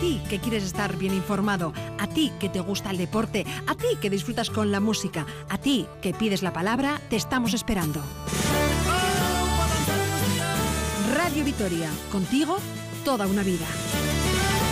ti que quieres estar bien informado, a ti que te gusta el deporte, a ti que disfrutas con la música, a ti que pides la palabra, te estamos esperando. Radio Vitoria, contigo toda una vida.